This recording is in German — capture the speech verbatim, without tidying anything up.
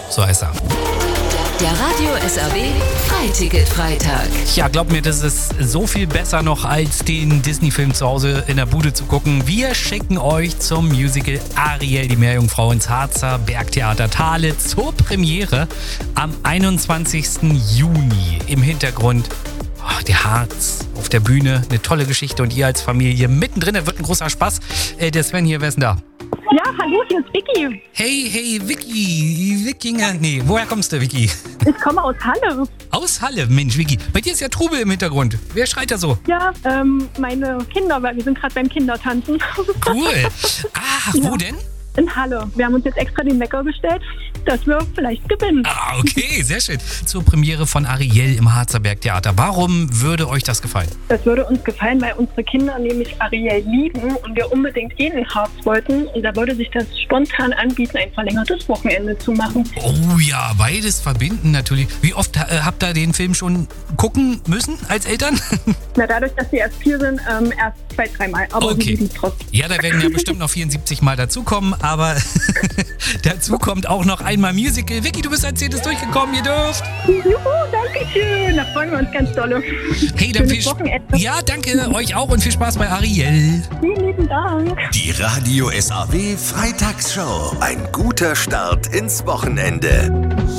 so heißt er. Der Radio S R W Freiticket-Freitag. Ja, glaubt mir, das ist so viel besser noch, als den Disney-Film zu Hause in der Bude zu gucken. Wir schicken euch zum Musical Ariel, die Meerjungfrau ins Harzer Bergtheater Thale zur Premiere am einundzwanzigsten Juni. Im Hintergrund oh, der Harz auf der Bühne, eine tolle Geschichte und ihr als Familie mittendrin, das wird ein großer Spaß. Äh, der Sven hier, wer ist denn da? Ja, hallo, hier ist Vicky. Hey, hey, Vicky, Wikinger, nee, woher kommst du, Vicky? Ich komme aus Halle. Aus Halle, Mensch, Vicky. Bei dir ist ja Trubel im Hintergrund. Wer schreit da so? Ja, ähm, meine Kinder, weil wir sind gerade beim Kindertanzen. Cool. Ach, Ja. wo denn? In Halle. Wir haben uns jetzt extra den Wecker gestellt, dass wir vielleicht gewinnen. Ah, okay, sehr schön. Zur Premiere von Ariel im Harzer Bergtheater. Warum würde euch das gefallen? Das würde uns gefallen, weil unsere Kinder nämlich Ariel lieben und wir unbedingt eh in Harz wollten. Und da würde sich das spontan anbieten, ein verlängertes Wochenende zu machen. Oh ja, beides verbinden natürlich. Wie oft äh, habt ihr den Film schon gucken müssen als Eltern? Na, dadurch, dass sie erst vier sind, ähm, erst zwei, dreimal. Aber Okay. sie lieben es trotzdem. Ja, da werden ja bestimmt noch vierundsiebzig Mal dazukommen, aber dazu kommt auch noch einmal Musical. Vicky, du bist als zehntes durchgekommen, ihr dürft. Juhu, danke schön. Da freuen wir uns ganz doll. Hey, dann viel Schönes Spaß. Wochenende. Ja, danke euch auch und viel Spaß bei Ariel. Vielen lieben Dank. Die Radio S R W Freitagsshow. Ein guter Start ins Wochenende.